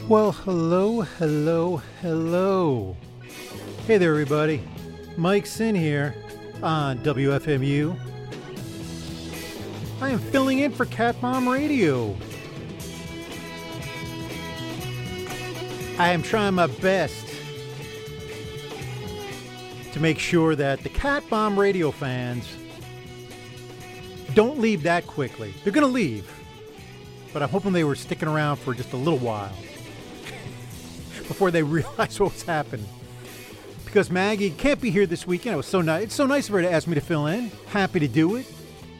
Well, hello. Hey there, everybody. Mike Sin here on WFMU. I am filling in for Cat Bomb Radio. I am trying my best to make sure that the Cat Bomb Radio fans don't leave that quickly. They're going to leave, but I'm hoping they were sticking around for just a little while before they realize what was happening. Because Maggie can't be here this weekend. It was so nice. It's so nice of her to ask me to fill in. Happy to do it.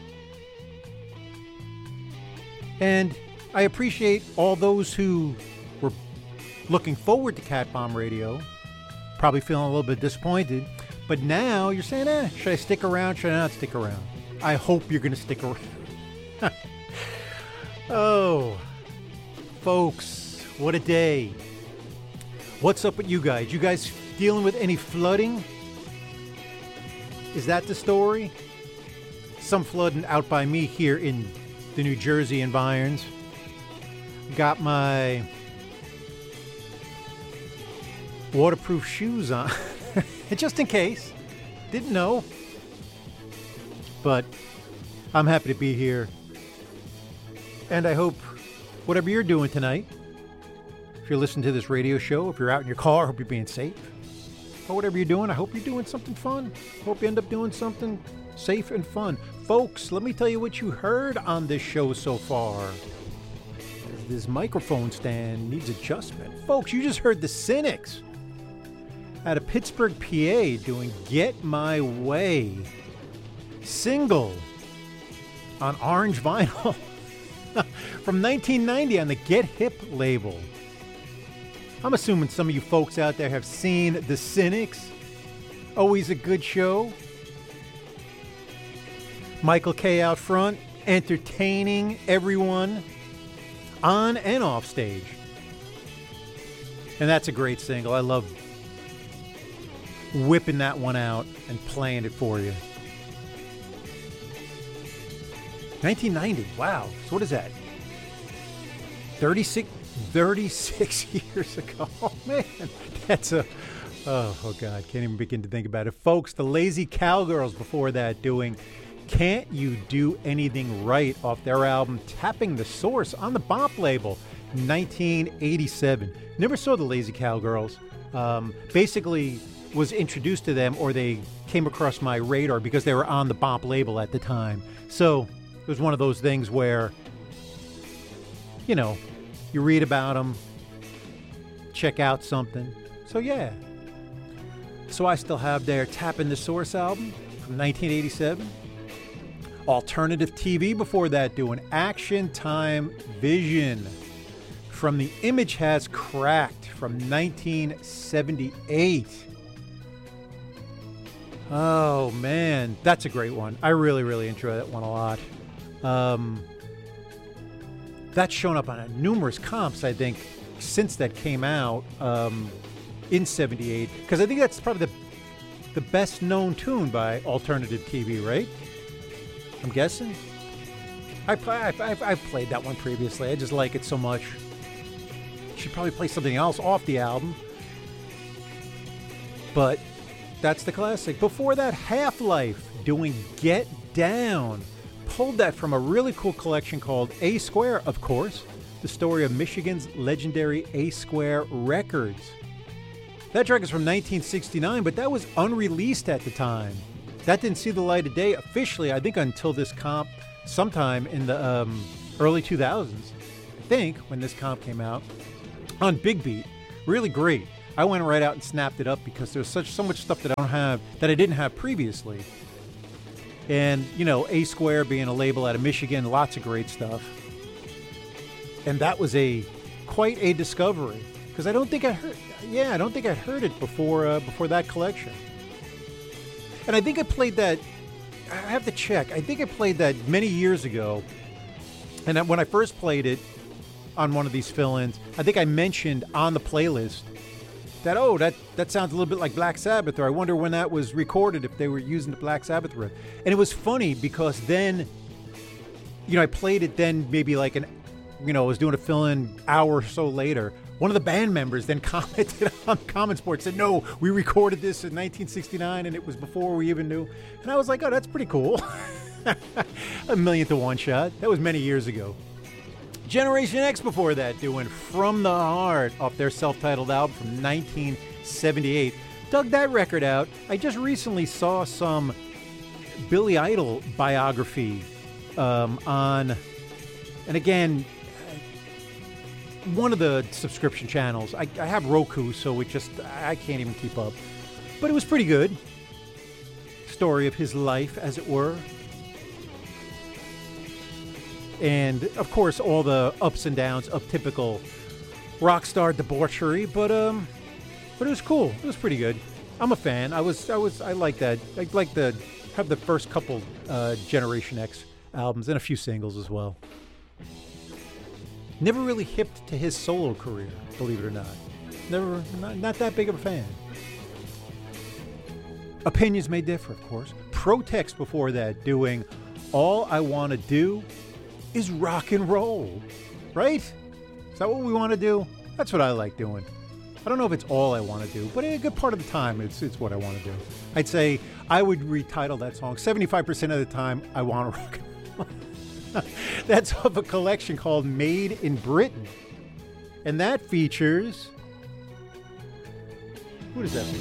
And I appreciate all those who were looking forward to Cat Bomb Radio. Probably feeling a little bit disappointed. But now you're saying, should I stick around? Should I not stick around? I hope you're going to stick around. Oh, folks, what a day. What's up with you guys? You guys dealing with any flooding? Is that the story? Some flooding out by me here in the New Jersey environs. Got my waterproof shoes on. Just in case. Didn't know. But I'm happy to be here. And I hope whatever you're doing tonight, if you're listening to this radio show, if you're out in your car, I hope you're being safe. Or whatever you're doing, I hope you're doing something fun. Hope you end up doing something safe and fun. Folks, let me tell you what you heard on this show so far. This microphone stand needs adjustment. Folks, you just heard the Cynics out of Pittsburgh, PA, doing Get My Way. Single on orange vinyl from 1990 on the Get Hip label. I'm assuming some of you folks out there have seen The Cynics. Always a good show. Michael K. out front, entertaining everyone on and off stage. And that's a great single. I love whipping that one out and playing it for you. 1990. Wow. So what is that? 36 years ago. Oh, man. That's oh, God. Can't even begin to think about it. Folks, the Lazy Cowgirls before that doing Can't You Do Anything Right off their album Tapping the Source on the Bop label, 1987. Never saw the Lazy Cowgirls. Basically was introduced to them, or they came across my radar because they were on the Bop label at the time. So it was one of those things where, you know, you read about them, check out something. So yeah. So I still have their Tapping the Source album from 1987. Alternative TV before that doing Action Time Vision from The Image Has Cracked from 1978. Oh man, that's a great one. I really enjoy that one a lot. That's shown up on numerous comps, I think, since that came out in 78. Because I think that's probably the best known tune by Alternative TV, right? I'm guessing. I've played that one previously. I just like it so much. Should probably play something else off the album. But that's the classic. Before that, Half-Life doing Get Down. Pulled that from a really cool collection called A Square, of course. The story of Michigan's legendary A Square Records. That track is from 1969, but that was unreleased at the time. That didn't see the light of day officially, I think, until this comp sometime in the early 2000s. I think, when this comp came out on Big Beat. Really great. I went right out and snapped it up because there's so much stuff that I didn't have previously. And, you know, A Square being a label out of Michigan, lots of great stuff. And that was quite a discovery because I don't think I'd heard it before that collection. And I think I played that. I have to check. I think I played that many years ago. And when I first played it on one of these fill-ins, I think I mentioned on the playlist that that sounds a little bit like Black Sabbath, or I wonder when that was recorded, if they were using the Black Sabbath riff. And it was funny because then, you know, I played it then maybe like was doing a fill-in hour or so later, one of the band members then commented on Common Sports, said, no, we recorded this in 1969 and it was before we even knew. And I was like, oh, that's pretty cool. A million to one shot. That was many years ago. Generation X before that, doing From the Heart off their self-titled album from 1978. Dug that record out. I just recently saw some Billy Idol biography on, and again, one of the subscription channels. I have Roku, so I can't even keep up. But it was pretty good. Story of his life, as it were. And, of course, all the ups and downs of typical rock star debauchery. But it was cool. It was pretty good. I'm a fan. I like that. I like to have the first couple Generation X albums and a few singles as well. Never really hipped to his solo career, believe it or not. Not that big of a fan. Opinions may differ, of course. Protext before that, doing All I Want to Do is Rock and Roll. Right? Is that what we want to do? That's what I like doing. I don't know if it's all I want to do, but a good part of the time, it's what I want to do. I'd say I would retitle that song 75% of the time, I Want to Rock and Roll. That's of a collection called Made in Britain. And that features... Who does that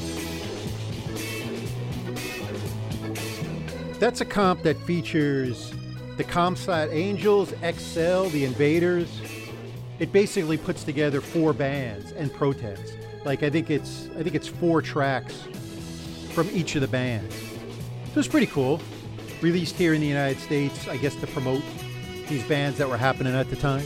feature? That's a comp that features the ComSat Angels, XL, the Invaders. It basically puts together 4 bands and Protext. Like I think it's 4 tracks from each of the bands. So it's pretty cool. Released here in the United States, I guess to promote these bands that were happening at the time.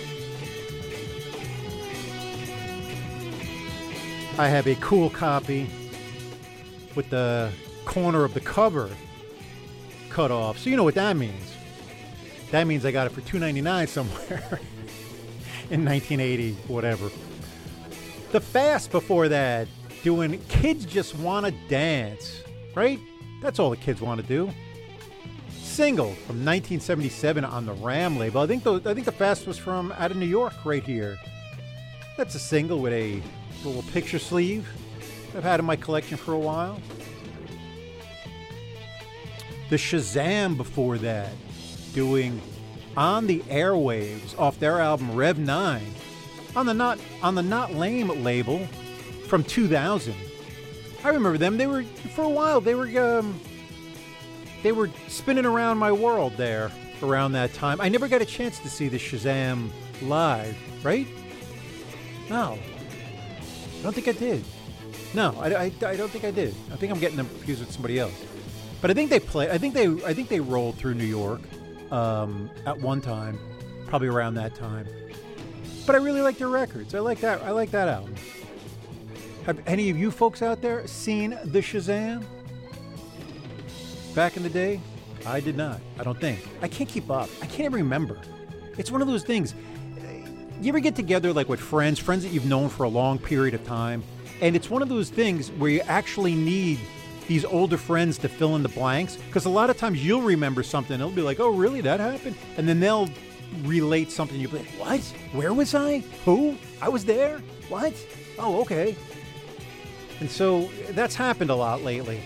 I have a cool copy with the corner of the cover cut off. So you know what that means. That means I got it for $2.99 somewhere in 1980, whatever. The Fast before that, doing Kids Just Wanna Dance, right? That's all the kids want to do. Single from 1977 on the Ram label. I think the Fast was from out of New York right here. That's a single with a little picture sleeve I've had in my collection for a while. The Shazam before that, doing On the Airwaves off their album Rev 9 on the Not Lame label from 2000. I remember them. They were for a while. They were spinning around my world there around that time. I never got a chance to see the Shazam live, right? No. I don't think I did. No, I don't think I did. I think I'm getting them confused with somebody else. But I think they play. I think they rolled through New York at one time, probably around that time. But I really like their records. I like that album. Have any of you folks out there seen the Shazam? Back in the day? I did not. I don't think. I can't keep up. I can't even remember. It's one of those things. You ever get together like with friends that you've known for a long period of time, and it's one of those things where you actually need these older friends to fill in the blanks, because a lot of times you'll remember something, it'll be like, oh really, that happened? And then they'll relate something, you'll be like, what? Where was I? Who? I was there? What? Oh, okay. And so that's happened a lot lately.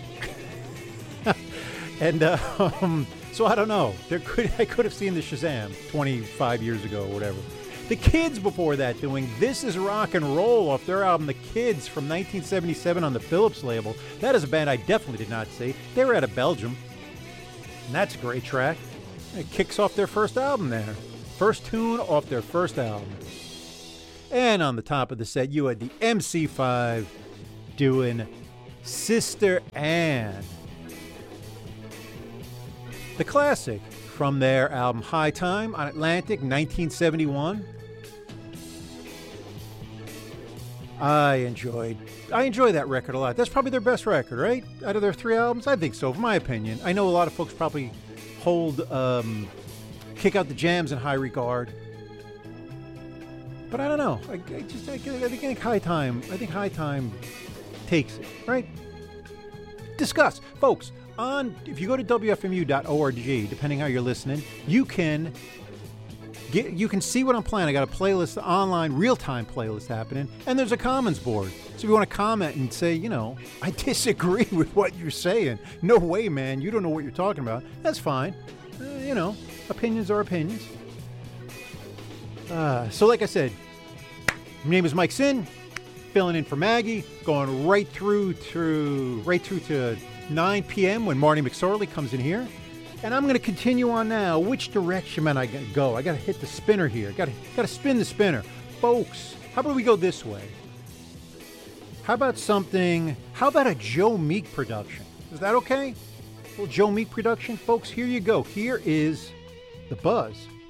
And so I don't know. I could have seen the Shazam 25 years ago or whatever. The Kids before that, doing This Is Rock and Roll off their album The Kids from 1977 on the Philips label. That is a band I definitely did not see. They were out of Belgium. And that's a great track. It kicks off their first album there. First tune off their first album. And on the top of the set, you had the MC5 doing Sister Anne. The classic from their album High Time on Atlantic, 1971. I enjoy that record a lot. That's probably their best record, right? Out of their 3 albums? I think so, in my opinion. I know a lot of folks probably hold Kick Out the Jams in high regard. But I don't know. I think High Time takes it, right? Discuss. Folks, if you go to WFMU.org, depending how you're listening, you can You can see what I'm playing. I got a playlist, online, real-time playlist happening, and there's a comments board. So if you want to comment and say, I disagree with what you're saying. No way, man. You don't know what you're talking about. That's fine. Opinions are opinions. So like I said, my name is Mike Sin, filling in for Maggie, going right through to 9 p.m. when Marty McSorley comes in here. And I'm going to continue on now. Which direction am I going to go? I got to hit the spinner here. Got to spin the spinner. Folks, how about we go this way? How about a Joe Meek production? Is that okay? A little Joe Meek production? Folks, here you go. Here is The Buzz.